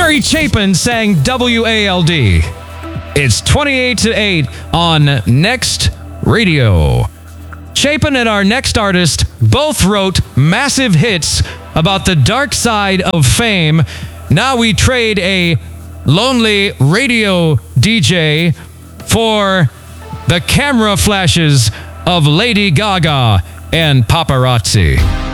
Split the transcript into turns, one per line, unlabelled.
Gary Chapin sang WALD. It's 28 to 8 on Next Radio. Chapin and our next artist both wrote massive hits about the dark side of fame. Now we trade a lonely radio DJ for the camera flashes of Lady Gaga and paparazzi.